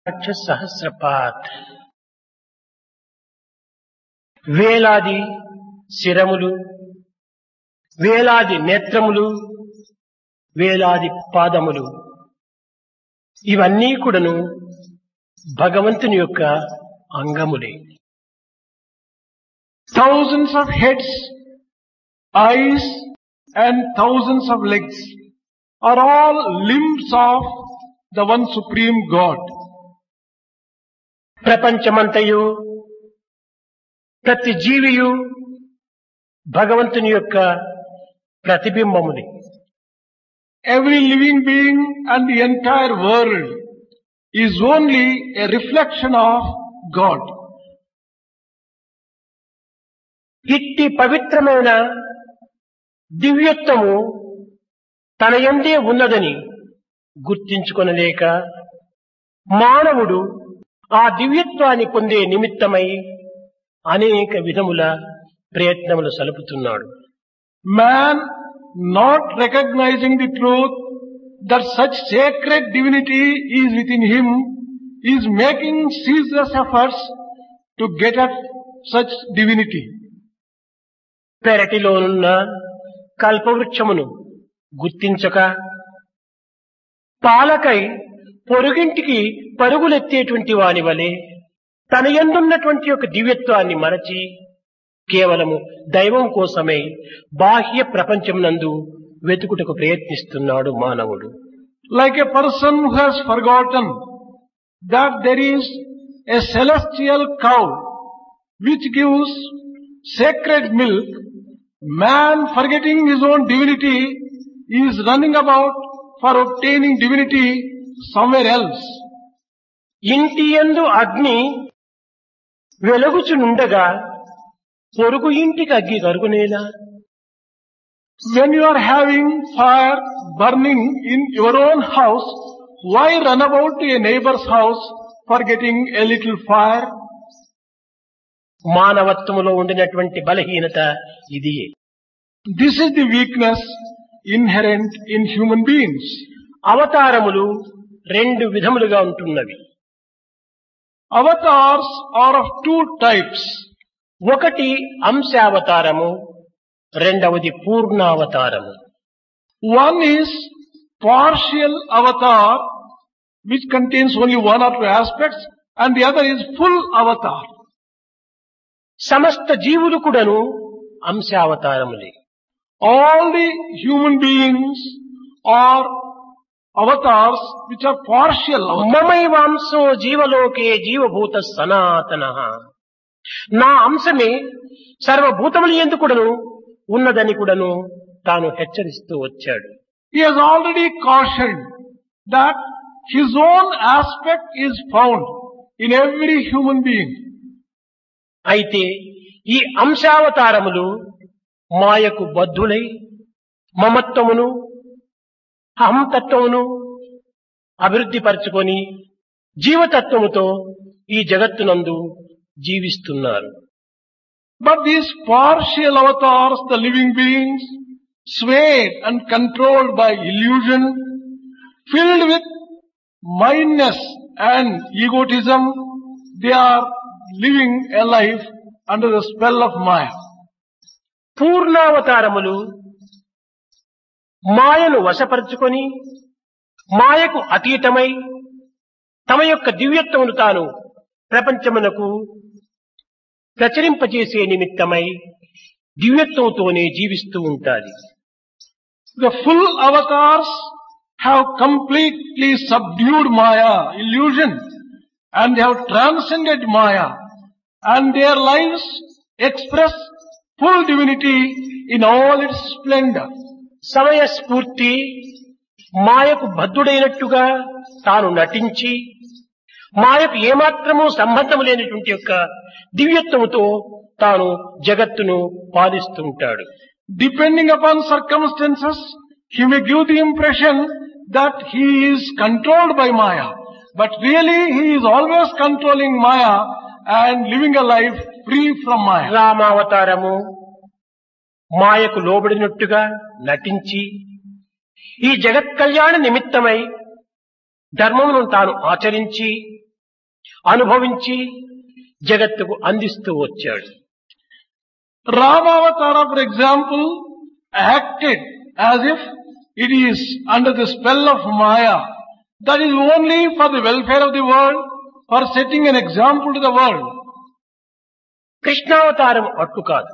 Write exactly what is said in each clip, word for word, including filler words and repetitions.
లక్ష సహస్రపాత్ వేలాది శిరములు, వేలాది నేత్రములు, వేలాది పాదములు, ఇవన్నీ కూడాను భగవంతుని యొక్క అంగములే. Thousands of heads, eyes and thousands of legs are all limbs of the one supreme God. ప్రపంచమంతయు ప్రతి జీవియు భగవంతుని యొక్క ప్రతిబింబములే. Every living being and the entire world is only a reflection of God. ఇట్టి పవిత్రమైన దివ్యత్వము తన యందే ఉన్నదని గుర్తించుకొనలేక మానవుడు ఆ దివ్యత్వాన్ని పొందే నిమిత్తమై అనేక విధముల ప్రయత్నములు సలుపుతున్నాడు. Man, not recognizing the truth that such sacred divinity is within him, is making ceaseless efforts to get at such divinity. పెరటిలోనున్న కల్పవృక్షమును గుర్తించక పాలకై పొరుగింటికి పరుగులెత్తేటువంటి వాని వలె తన యందున్నటువంటి యొక్క దివ్యత్వాన్ని మరచి కేవలము దైవం కోసమై బాహ్య ప్రపంచమునందు వెతుకుటకు ప్రయత్నిస్తున్నాడు మానవుడు. Like a person who has forgotten that there is a celestial cow which gives sacred milk, man, forgetting his own divinity, is running about for obtaining divinity somewhere else. ఇంటి యందు అగ్ని వెలుగుచునుండగా పొరుగు ఇంటికి అగ్గి కరుగునేలా? When you are having fire burning in your own house, why run about to a neighbor's house for getting a little fire? మానవత్వములో ఉండినటువంటి బలహీనత ఇదియే. This is the weakness inherent in human beings. అవతారములు రెండు విధములుగా ఉంటున్నవి. Avatars are of two types. ఒకటి అంశావతారము, రెండవది పూర్ణావతారము. One is partial avatar, which contains only one or two aspects, and the other is full avatar. సమస్త జీవులు కూడాను అంశావతారములే. All the human beings are avatars which are partial avatars. మమైవాంశో జీవలోకే జీవభూత సనాతనః. నా అంశమే సర్వభూతముల యందు కూడాను ఉన్నదని కూడాను తాను హెచ్చరిస్తూ వచ్చాడు. He has already cautioned that his own aspect is found in every human being. అయితే ఈ అంశావతారములు మాయకు బద్ధులై మమత్వమును అహంతత్వమును అభివృద్ధి పరచుకొని జీవతత్వముతో ఈ జగత్తునందు జీవిస్తున్నారు. But these partial avatars, the living beings, swayed and controlled by illusion, filled with mindness and egotism, they are living a life under the spell of Maya. పూర్ణావతారములు మాయను వశపరుచుకొని మాయకు అతీతమై తమ యొక్క దివ్యత్వమును తాను ప్రపంచమునకు ప్రచురింపజేసే నిమిత్తమై దివ్యత్వంతోనే జీవిస్తూ ఉంటారు. The full avatars have completely subdued Maya, illusion, and they have transcended Maya, and their lives express full divinity in all its splendor. సమయస్ఫూర్తి మాయకు బద్ధుడైనట్టుగా తాను నటించి మాయకు ఏమాత్రమూ సంబంధం లేనటువంటి యొక్క దివ్యత్వముతో తాను జగత్తును పాలిస్తుంటాడు. Depending upon circumstances, he may give the impression that he is controlled by Maya, but really he is always controlling Maya and living a life free from Maya. రామావతారము మాయకు లోబడినట్టుగా నటించి ఈ జగత్ కళ్యాణ నిమిత్తమై ధర్మమును తాను ఆచరించి అనుభవించి జగత్తుకు అందిస్తూ వచ్చాడు. Ramavatara, for example, acted as if it is under the spell of Maya. That is only for the welfare of the world, for setting an example to the world. కృష్ణావతారం అట్టు కాదు.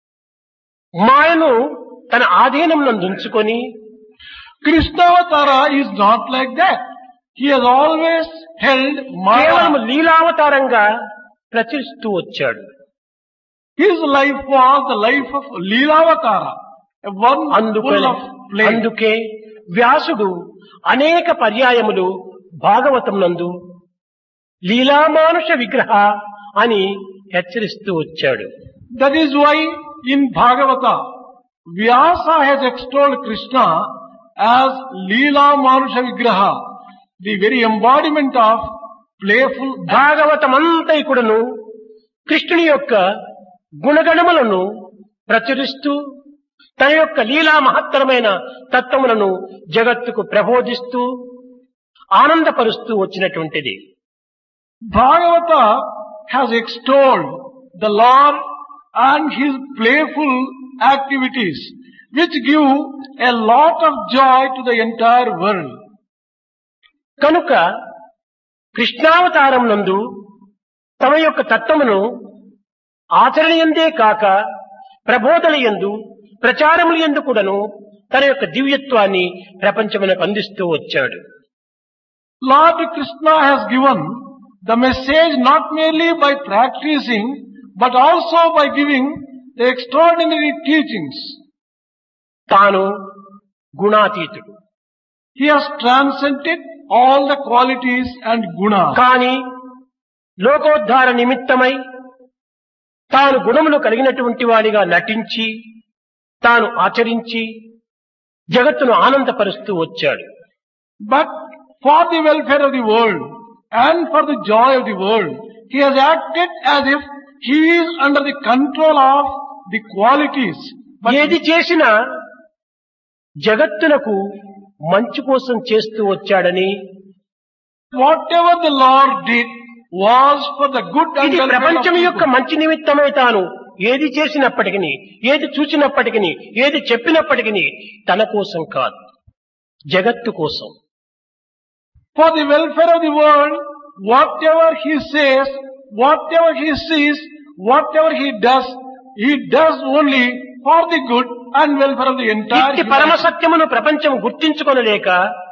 మాయను తన ఆధీనం నందుంచుకొని Krishnavatara is not like that. He has always held కేవలం Maya. లీలావతారంగా ప్రచురిస్తూ వచ్చాడు. His life was the life of Leelavatara, a one full అందుకని of play. అందుకే వ్యాసుడు అనేక పర్యాయములు భాగవతం నందు లీలామానుష విగ్రహ అని హెచ్చరిస్తూ వచ్చాడు. That is why in Bhagavata, Vyasa has extolled Krishna as Leela Manusha Vigraha, the very embodiment of playful. భాగవతమంతా కూడాను కృష్ణుని యొక్క గుణగణములను ప్రచురిస్తూ తన యొక్క లీలా మహత్తరమైన తత్వములను జగత్తుకు ప్రబోధిస్తూ ఆనందపరుస్తూ వచ్చినటువంటిది. Bhagavata has extolled the Lord and His playful activities, which give a lot of joy to the entire world. కనుక కృష్ణావతారం నందు తమ యొక్క తత్వమును ఆచరణయందే కాక ప్రబోధన యందు ప్రచారముల యందు కూడాను తన యొక్క దివ్యత్వాన్ని ప్రపంచమునకు అందిస్తూ వచ్చాడు. Lord Krishna has given the message not merely by practicing, but also by giving the extraordinary teachings. తాను గుణాతీతుడు. He has transcended all the qualities and gunas. కానీ లోకోద్ధార నిమిత్తమై తాను గుణములు కలిగినటువంటి వాడిగా నటించి తాను ఆచరించి జగత్తును ఆనందపరుస్తూ వచ్చాడు. But for the welfare of the world and for the joy of the world, he has acted as if he is under the control of the qualities. But ఏది చేసినా జగత్తునకు మంచి కోసం చేస్తూ వచ్చాడని, whatever the Lord did was for the good and ఇది welfare of ప్రపంచం యొక్క people. మంచి నిమిత్తమై తాను ఏది చేసినప్పటికీ, ఏది చూచినప్పటికీ, ఏది చెప్పినప్పటికీ తన కోసం కాదు, జగత్తు కోసం. For the welfare of the world, whatever he says, whatever he sees, whatever he does, he does only for the good and welfare of the entire ఇట్టి humanity. పరమసత్యమును ప్రపంచం గుర్తించుకొనలేక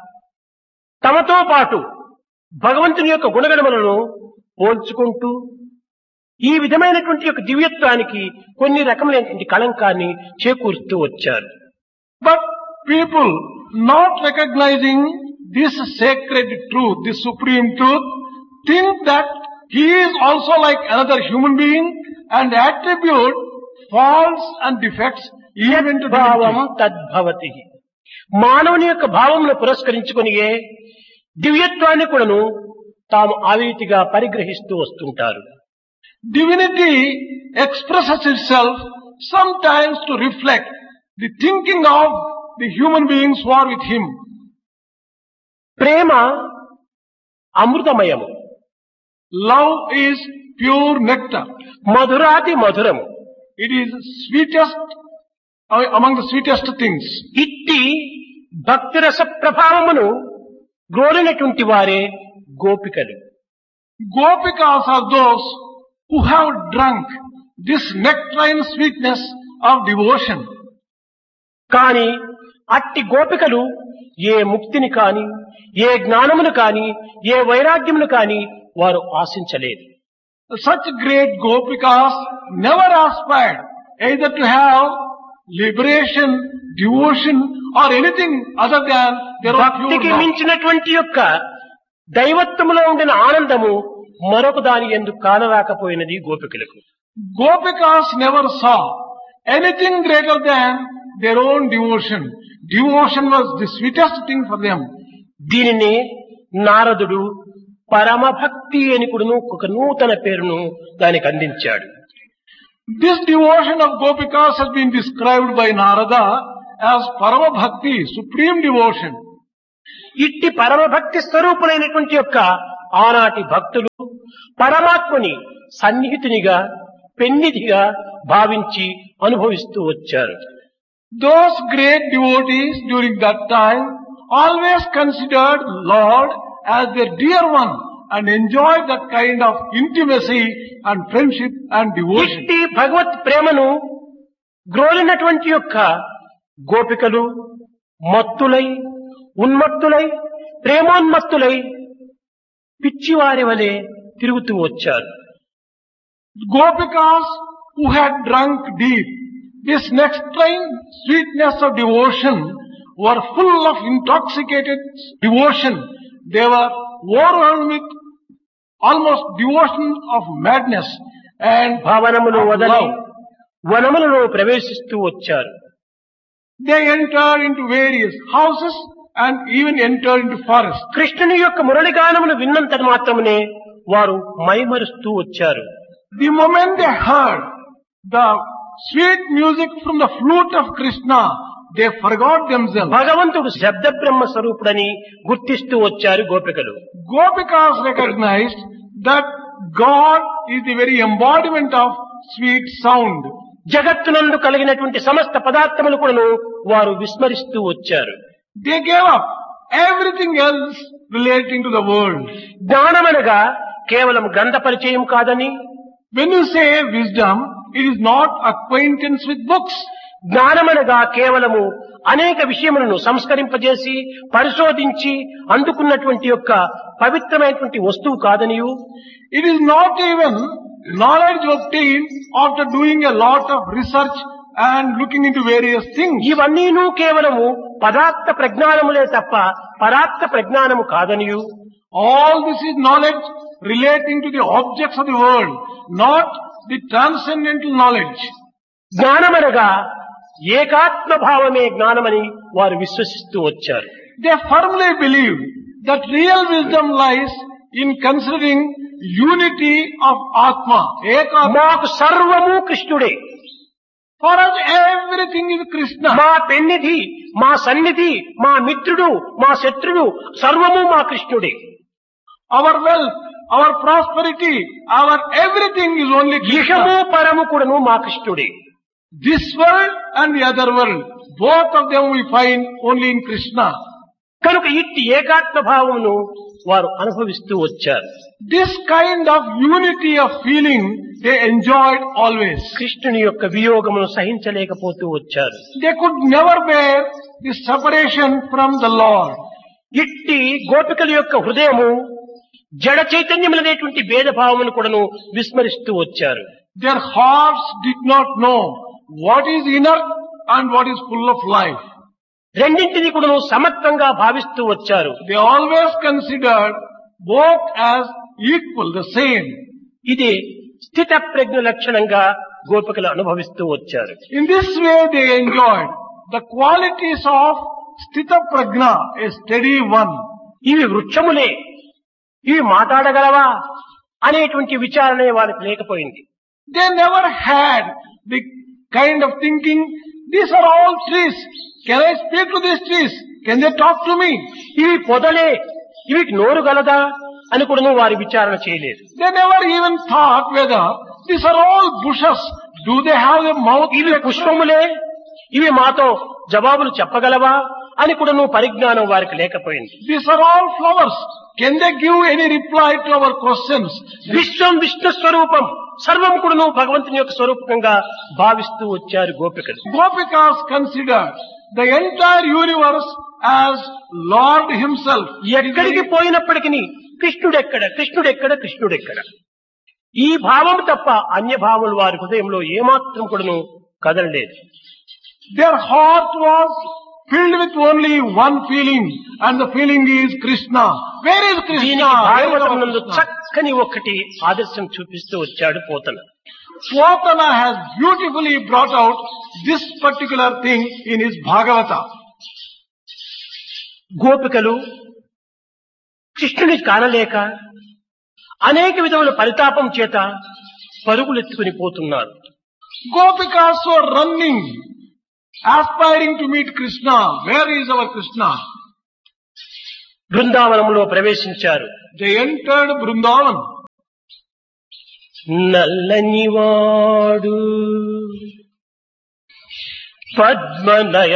తమతో పాటు భగవంతుని యొక్క గుణగణములను పోల్చుకుంటూ ఈ విధమైనటువంటి యొక్క దివ్యత్వానికి కొన్ని రకములైనటువంటి కళంకాన్ని చేకూరుస్తూ వచ్చారు. But people not recognizing this sacred truth, this supreme truth, think that he is also like another human being and attribute faults and defects even to భావం divinity. తద్భవతి. మానవుని యొక్క భావమును పురస్కరించుకొనియే దివ్యత్వాన్ని కూడాను తాము ఆ రీతిగా పరిగ్రహిస్తూ వస్తుంటారు. Divinity expresses itself sometimes to reflect the thinking of the human beings who are with him. Prema అమృతమయము, Love is pure nectar. మధురాతి మధురము. It is sweetest uh, among the sweetest things. ఇట్టి భక్తి రస ప్రభావమును గ్రోలినటువంటి వారే గోపికలు. Gopikas are those who have drunk this nectarine sweetness of devotion. కాని అట్టి గోపికలు ఏ ముక్తిని కాని, ఏ జ్ఞానమును కాని, ఏ వైరాగ్యమును కాని వారు ఆశించలేదు. Such great Gopikas never aspired either to have liberation, devotion or anything other than their own pure భక్తికి love. మించినటువంటి యొక్క దైవత్వములో ఉండిన ఆనందము మరొక దాని యందు కానరాకపోయినది గోపికలకు. Gopikas never saw anything greater than their own devotion. Devotion was the sweetest thing for them. దీనిని నారదుడు పరమభక్తి అని కూడాను ఒక నూతన పేరును దానికి అందించాడు. This devotion of Gopikas has been described by Narada as Parama Bhakti, supreme devotion. ఇట్టి పరమభక్తి స్వరూపులైనటువంటి యొక్క ఆనాటి భక్తులు పరమాత్మని సన్నిహితునిగా పెన్నిధిగా భావించి అనుభవిస్తూ వచ్చారు. Those great devotees during that time always considered Lord as their dear one and enjoyed that kind of intimacy and friendship and devotion. ఇట్టి భగవత్ ప్రేమను గ్రోలినటువంటి యొక్క గోపికలు మత్తులై ఉన్మత్తులై ప్రేమోన్మత్తులై పిచ్చివారి వలె తిరుగుతూ వచ్చారు. Gopikas who had drunk deep this next train sweetness of devotion were full of intoxicated devotion. They were overwhelmed with almost devotion of madness and భావనములు of వదలి love. వనములలో ప్రవేశిస్తూ వచ్చారు. They entered into various houses and even entered into forests. కృష్ణుని యొక్క మురళిగానమును విన్నంత మాత్రమునే వారు మైమరుస్తూ వచ్చారు. The moment they heard the sweet music from the flute of Krishna, they forgot themselves. భగవంతుడు శబ్ద బ్రహ్మ స్వరూపుడని గుర్తిస్తూ వచ్చారు గోపికలు. Gopikas recognized that God is the very embodiment of sweet sound. జగత్తునందు కలిగినటువంటి సమస్త పదార్థములు కూడాను వారు విస్మరిస్తూ వచ్చారు. They gave up everything else relating to the world. జ్ఞానమనగా కేవలం గ్రంథ పరిచయం కాదని, When you say wisdom, it is not acquaintance with books. జ్ఞానమనగా కేవలము అనేక విషయములను సంస్కరింపజేసి పరిశోధించి అందుకున్నటువంటి యొక్క పవిత్రమైనటువంటి వస్తువు కాదనియు, It is not even knowledge obtained after doing a lot of research and looking into various things. ఇవన్నీను కేవలము పదార్థ ప్రజ్ఞానములే తప్ప పరార్థ ప్రజ్ఞానము కాదనియు, All this is knowledge relating to the objects of the world, not the transcendental knowledge. జ్ఞానమనగా ఏకాత్మ భావమే జ్ఞానమని వారు విశ్వసిస్తూ వచ్చారు. They firmly believe that real wisdom lies in considering unity of Atma. Ekatma. మాకు సర్వము కృష్ణుడే, For us everything is Krishna. మా పెన్నిధి, మా సన్నిధి, మా మిత్రుడు, మా శత్రుడు సర్వము మా కృష్ణుడే. Our wealth, our prosperity, our everything is only ఇహము Krishna. పరము కూడాను మా కృష్ణుడే. This world and the other world, both of them we find only in Krishna. కనుక ఇట్టి ఏకాత్మ భావమును వారు అనుభవిస్తూ వచ్చారు. This kind of unity of feeling they enjoyed always. కృష్ణుని యొక్క వియోగమును సహించలేకపోతూ వచ్చారు. They could never bear the separation from the Lord. ఇట్టి గోపికల యొక్క హృదయము జడ చైతన్యములనేటువంటి భేదభావమును కూడాను విస్మరిస్తూ వచ్చారు. Their hearts did not know what is inner and what is full of life. రెండింటిని కూడాను సమత్వంగా భావిస్తూ వచ్చారు. They always considered both as equal, the same. ఇది స్థిత ప్రజ్ఞ లక్షణంగా గోపికలు అనుభవిస్తూ వచ్చారు. In this way they enjoyed the qualities of Sthita Prajna, a steady one. ఇవి వృక్షములే, ఇవి మాట్లాడగలవా అనేటువంటి విచారణ వారికి లేకపోయింది. They never had the kind of thinking, these are all trees. Can I speak to these trees? Can they talk to me? ఇవి పొదలే, ఇవి నోరు గలదా అని కూడా వారి విచారణ చేయలేదు. They never even thought whether these are all bushes. Do they have a mouth? ఇవి పుష్పములే, ఇవి మాతో జవాబులు చెప్పగలవా అని కూడా పరిజ్ఞానం వారికి లేకపోయింది. These are all flowers. Can they give any reply to our questions? విశ్వం విష్ణు స్వరూపం, సర్వం కూడా భగవంతుని యొక్క స్వరూపంగా భావిస్తూ వచ్చారు గోపికలు. Gopikas considered the entire universe as Lord Himself. ఎక్కడికి పోయినప్పటికీ కృష్ణుడెక్కడ కృష్ణుడెక్కడ కృష్ణుడెక్కడ ఈ భావం తప్ప అన్య భావములు వారి హృదయంలో ఏమాత్రం కూడాను కదలలేదు. Their heart was filled with only one feeling, and the feeling is Krishna. Where is Krishna? దీనికి Where is భాగవతం our నందు Krishna? చక్కని ఒకటి ఆదర్శం చూపిస్తూ వచ్చాడు Pothana. Swatana has beautifully brought out this particular thing in his Bhagavata. గోపికలు కృష్ణుని కానలేక అనేక విధముల పరితాపం చేత పరుగులెత్తుకుని పోతున్నారు. Gopikas were running, aspiring to meet Krishna. Where is our Krishna? బృందావనంలో ప్రవేశించారు. They entered Vrindavan. నల్లనివాడు పద్మనయ